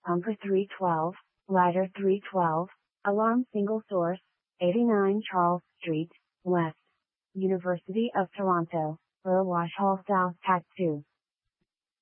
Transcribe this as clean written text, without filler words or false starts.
Pumper 312, Ladder 312, Alarm Single Source, 89 Charles Street, West. University of Toronto, Burwash Hall South Pack 2.